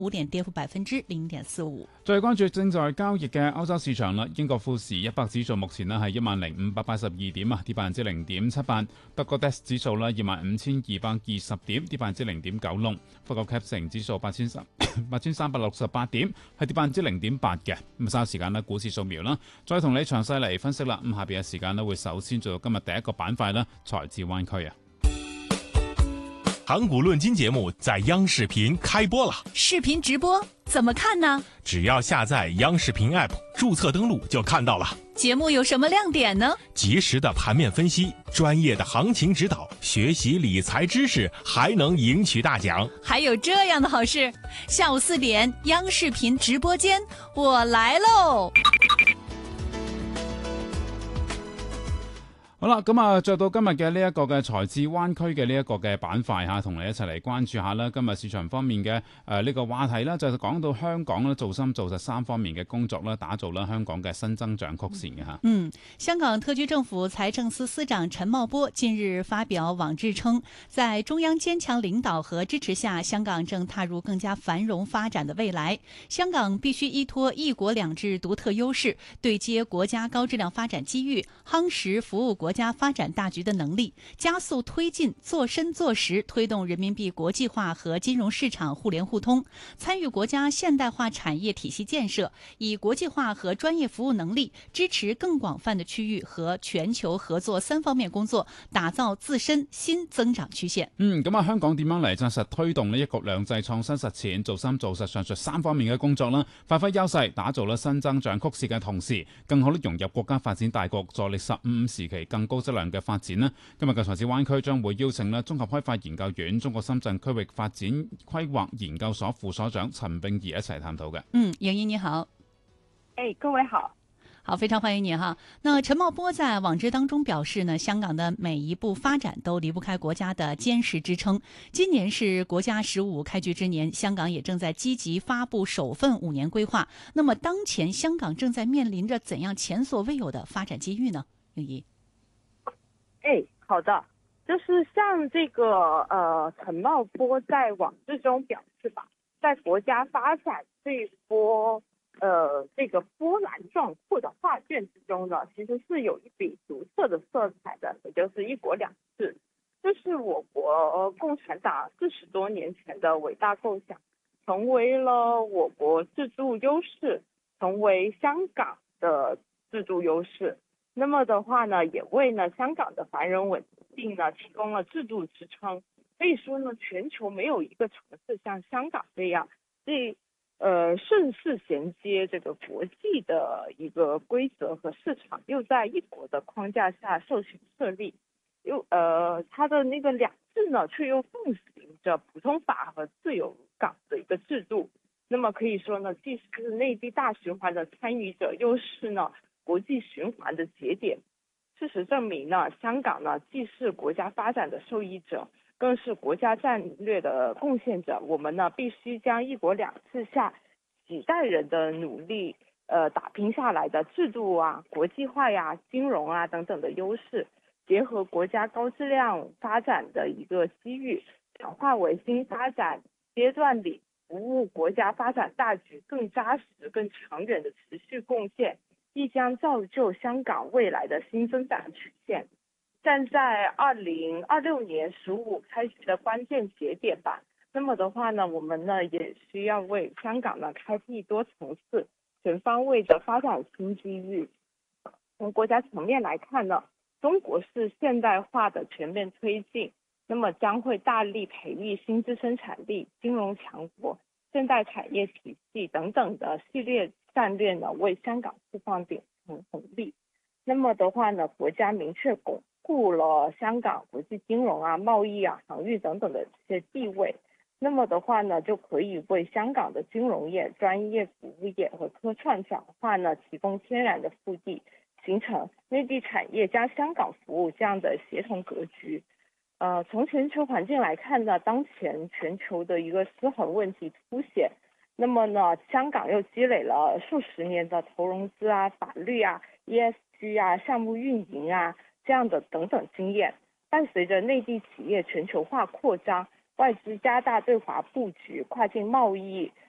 5點跌幅0.45%。 再關注正在交易嘅歐洲市場啦，英國富時100指數目前咧係10,582點啊，跌0.78%。德國 DAX 指數啦25,220點，跌0.96%。法國 CAC 指數8,368點，係跌0.8%嘅。咁稍後時間咧，股市掃描啦，再同你詳細嚟分析啦。咁下邊嘅時間咧，會首先做到今日第一個板塊啦，財智灣區啊。 港股論金節目在央視頻開播了， 視頻直播怎麼看呢？ 只要下載央視頻 App， 註冊登錄就看到了。 節目有什麼亮點呢？ 及時的盤面分析，專業的行情指導，學習理財知識，還能贏取大獎。 還有這樣的好事，下午4點央視頻直播間，我來嘍！ 好啦，咁啊，着到今日嘅呢一個嘅財智灣區嘅呢一個嘅板塊吓，同你一齊嚟關注下啦。今日市場方面嘅呢個話題啦，就係講到香港啦，做深做實3方面嘅工作啦，打造啦香港嘅新增長曲線嘅吓。 香港特區政府財政司司長陳茂波近日發表網誌稱，在中央堅強領導和支持下，香港正踏入更加繁榮發展的未來。香港必須依託一國兩制獨特優勢，對接國家高質量發展機遇，夯實服務國家發展大局的能力，加速推進做深做實，推動人民幣國際化和金融市場互聯互通，參與國家現代化產業體系建設，以國際化和專業服務能力支持更廣泛的區域和全球合作3方面工作，打造自身新增長曲線。 咁啊，香港點樣嚟紮實推動呢一國兩制創新實踐，做深做實上述3方面嘅工作啦，發揮優勢，打造啦新增長曲線嘅同時，更好地融入國家發展大局，助力15時期更高質量嘅發展啦。今日嘅財智灣區將會邀請啦綜合開發研究院中國深圳區域發展規劃研究所副所長陳並儀一齊探討嘅。 盈儀你好。 各位好。 好，非常歡迎你哈。那陳茂波在網誌當中表示呢，香港的每一步發展都離不開國家的堅實支撐。今年是國家15開局之年，香港也正在積極發布首份5年規劃。那麼當前香港正在面臨着怎樣前所未有的發展機遇呢？盈儀。 好的，就是像這個陳茂波在網誌中表示吧，在國家發展這一波這個波瀾壯闊的畫卷之中呢，其實是有一筆獨特的色彩的，也就是一國兩制，就是我國共產黨40多年前的偉大構想，成為了我國制度優勢，成為香港的制度優勢。那麼的話呢，也為呢香港的繁榮穩定呢提供了制度支撐。可以說呢，全球沒有一個城市像香港這樣，順勢銜接這個國際的一個規則和市場，又在一國的框架下受行設立，它的那個兩制呢，卻又奉行着普通法和自由港的一個制度。那麼可以說呢，既是內地大循環的參與者，又是呢國際循環的節點。事實證明呢，香港呢既是國家發展的受益者，更是國家戰略的貢獻者。我們呢必須將一國兩制下幾代人的努力打拼下來的制度啊、國際化呀、金融啊等等的優勢，結合國家高質量發展的一個機遇，轉化為新發展階段裏服務國家發展大局更扎實、更長遠的持續貢獻，亦將造就香港未來的新增長曲線。站在2026年15開局的關鍵節點吧，那麼的話呢，我們呢也需要為香港呢開闢多層次、全方位的發展新機遇。從國家層面來看呢，中國式現代化的全面推進，那麼將會大力培育新自生產力、金融強國、現代產業體系等等的系列戰略呢，為香港釋放頂層紅利。那麼的話呢，國家明確鞏固了香港國際金融啊、貿易啊、航運等等的這些地位。那麼的話呢，就可以為香港的金融業、專業服務業和科創轉化呢提供天然的腹地，形成內地產業加香港服務這樣的協同格局。從全球環境來看呢，當前全球的一個失衡問題凸顯。那麼呢，香港又積累了數十年的投融資啊、法律啊、ESG 啊、項目運營啊這樣的等等經驗。伴隨着內地企業全球化擴張，外資加大對華布局、跨境貿易